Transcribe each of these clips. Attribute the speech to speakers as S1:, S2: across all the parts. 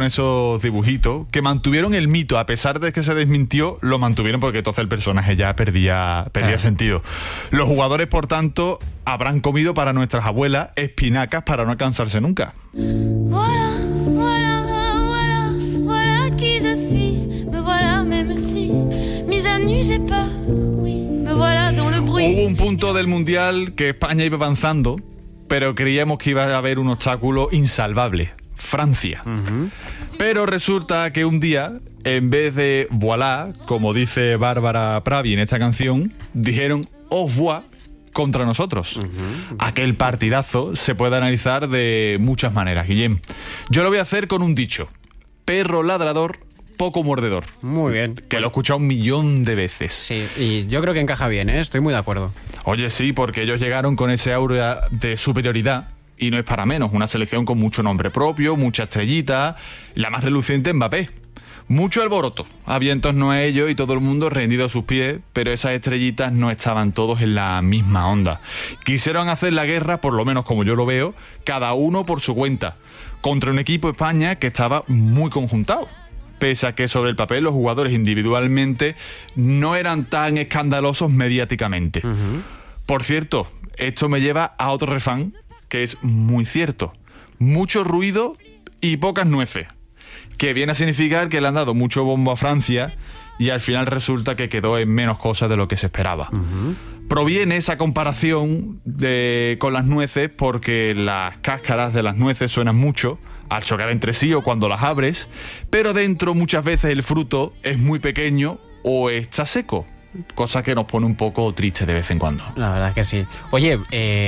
S1: esos dibujitos que mantuvieron el mito, a pesar de que se desmintió, lo mantuvieron porque entonces el personaje ya perdía sentido. Los jugadores, por tanto, habrán comido para nuestras abuelas espinacas para no cansarse nunca.
S2: Voilà, voilà, voilà, voilà qui je suis. Me voilà, même si mise à nu j'ai pas. Oui, me voilà dans le bruit.
S1: Hubo un punto del Mundial que España iba avanzando, pero creíamos que iba a haber un obstáculo insalvable: Francia. Pero resulta que un día, en vez de voilà, como dice Bárbara Pravi en esta canción, dijeron au revoir contra nosotros. Aquel partidazo se puede analizar de muchas maneras, Guillem. Yo lo voy a hacer con un dicho: perro ladrador, poco mordedor.
S3: Muy bien.
S1: Que lo he escuchado 1.000.000 de veces.
S3: Sí, y yo creo que encaja bien, ¿eh? Estoy muy de acuerdo.
S1: Oye, sí, porque ellos llegaron con ese aura de superioridad, y no es para menos, una selección con mucho nombre propio, mucha estrellita, la más reluciente Mbappé. Mucho alboroto, a vientos no a ellos y todo el mundo rendido a sus pies, pero esas estrellitas no estaban todos en la misma onda. Quisieron hacer la guerra, por lo menos como yo lo veo, cada uno por su cuenta, contra un equipo España que estaba muy conjuntado. Pese a que sobre el papel los jugadores individualmente no eran tan escandalosos mediáticamente. Por cierto, esto me lleva a otro refrán que es muy cierto: mucho ruido y pocas nueces, que viene a significar que le han dado mucho bombo a Francia y al final resulta que quedó en menos cosas de lo que se esperaba. Proviene esa comparación con las nueces porque las cáscaras de las nueces suenan mucho al chocar entre sí o cuando las abres, pero dentro muchas veces el fruto es muy pequeño o está seco, cosa que nos pone un poco tristes de vez en cuando.
S3: La verdad es que sí. Oye,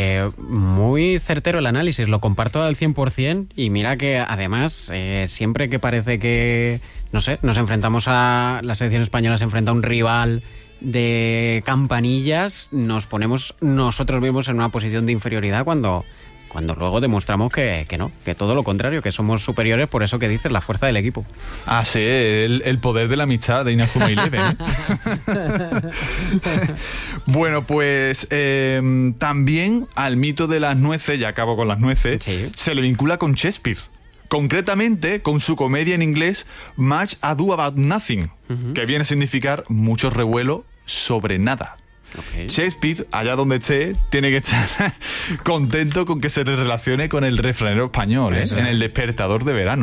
S3: muy certero el análisis, lo comparto al 100%, y mira que además siempre que parece que, no sé, nos enfrentamos a la selección española, se enfrenta a un rival de campanillas, nos ponemos nosotros mismos en una posición de inferioridad cuando luego demostramos que no, que todo lo contrario, que somos superiores, por eso que dices, la fuerza del equipo.
S1: Ah, sí, el poder de la amistad de Inazuma Eleven, ¿eh? Bueno, pues también al mito de las nueces, ya acabo con las nueces, sí, se le vincula con Shakespeare. Concretamente con su comedia en inglés Much Ado About Nothing, que viene a significar mucho revuelo sobre nada. Okay. Shakespeare, allá donde esté, tiene que estar contento con que se le relacione con el refranero español, ¿eh? En El despertador de verano.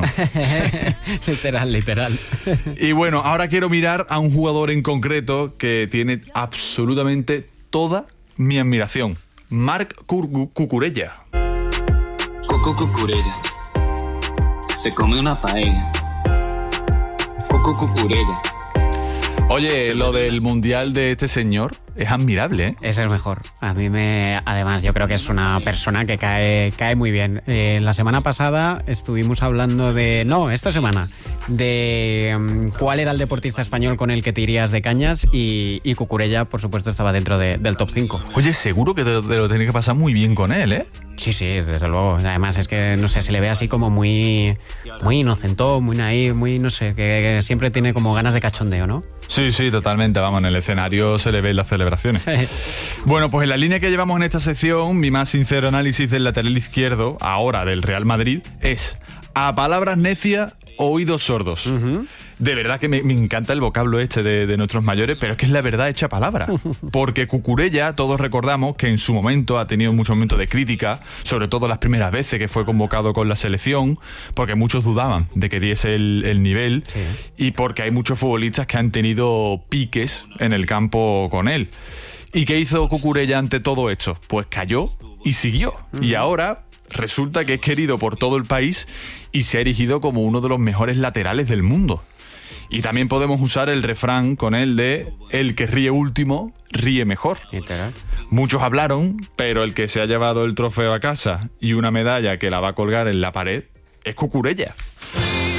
S3: Literal.
S1: Y bueno, ahora quiero mirar a un jugador en concreto que tiene absolutamente toda mi admiración: Marc Cucurella.
S4: Coco Cucurella se come una paella. Coco Cucurella.
S1: Oye, lo del mundial de este señor es admirable, ¿eh?
S3: Es el mejor. Además, yo creo que es una persona que cae muy bien. La semana pasada estuvimos hablando esta semana, de cuál era el deportista español con el que te irías de cañas, y Cucurella, por supuesto, estaba dentro del top 5.
S1: Oye, seguro que te lo tenés que pasar muy bien con él, ¿eh?
S3: Sí, desde luego. Además es que, no sé, se le ve así como muy inocentón, muy naif, muy, no sé, que siempre tiene como ganas de cachondeo, ¿no?
S1: Sí, totalmente. Vamos, en el escenario se le ven las celebraciones. Bueno, pues en la línea que llevamos en esta sección, mi más sincero análisis del lateral izquierdo, ahora del Real Madrid, es: a palabras necias, oídos sordos. De verdad que me encanta el vocablo de nuestros mayores, pero es que es la verdad hecha palabra. Porque Cucurella, todos recordamos que en su momento ha tenido muchos momentos de crítica, sobre todo las primeras veces que fue convocado con la selección, porque muchos dudaban de que diese el nivel, sí, y porque hay muchos futbolistas que han tenido piques en el campo con él. ¿Y qué hizo Cucurella ante todo esto? Pues cayó y siguió. Y ahora resulta que es querido por todo el país y se ha erigido como uno de los mejores laterales del mundo. Y también podemos usar el refrán con él de: el que ríe último, ríe mejor.
S3: Literal.
S1: Muchos hablaron, pero el que se ha llevado el trofeo a casa y una medalla que la va a colgar en la pared es Cucurella.